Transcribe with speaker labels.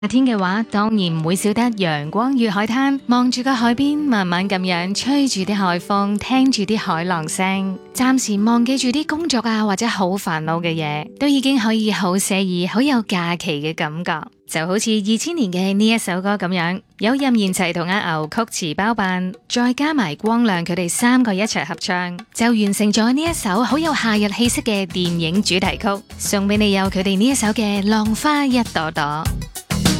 Speaker 1: 夏天嘅話，當然唔會少得陽光與海灘，望住個海邊，慢慢咁樣吹住啲海風，聽住啲海浪聲，暫時忘記住啲工作啊或者好煩惱嘅嘢，都已經可以好寫意、好有假期嘅感覺。就好似2000年嘅呢一首歌咁樣，有任賢齊同阿牛曲詞包辦，再加埋光亮佢哋三個一齊合唱，就完成咗呢一首好有夏日氣息嘅電影主題曲，送俾你有佢哋呢一首嘅《浪花一朵朵》。